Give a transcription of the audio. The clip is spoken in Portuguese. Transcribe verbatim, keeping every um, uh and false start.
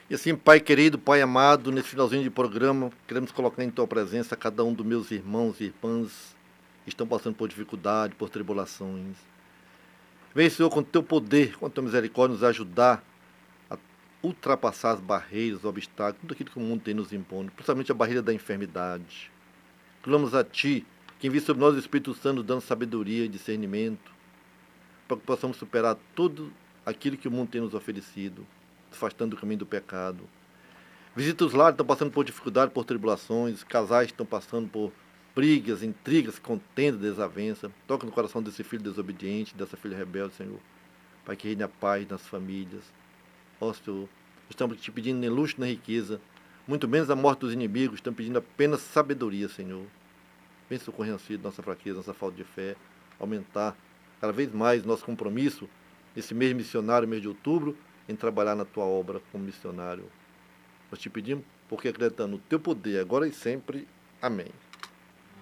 E assim, Pai querido, Pai amado, nesse finalzinho de programa, queremos colocar em Tua presença cada um dos meus irmãos e irmãs que estão passando por dificuldade, por tribulações. Vem, Senhor, com Teu poder, com Tua misericórdia, nos ajudar a ultrapassar as barreiras, os obstáculos, tudo aquilo que o mundo tem nos impondo, principalmente a barreira da enfermidade. Clamamos a Ti, que envie sobre nós o Espírito Santo, dando sabedoria e discernimento, para que possamos superar tudo aquilo que o mundo tem nos oferecido, afastando do caminho do pecado. Visita os lares que estão passando por dificuldade, por tribulações, casais que estão passando por brigas, intrigas, contendas, desavença. Toca no coração desse filho desobediente, dessa filha rebelde, Senhor, para que reine a paz nas famílias. Ó Senhor, estamos te pedindo nem luxo nem riqueza, muito menos a morte dos inimigos, estamos pedindo apenas sabedoria, Senhor. Vem socorrer filho, nossa fraqueza, nossa falta de fé, aumentar cada vez mais nosso compromisso nesse mês missionário, mês de outubro, em trabalhar na Tua obra como missionário. Nós te pedimos porque acreditando no Teu poder, agora e sempre. Amém.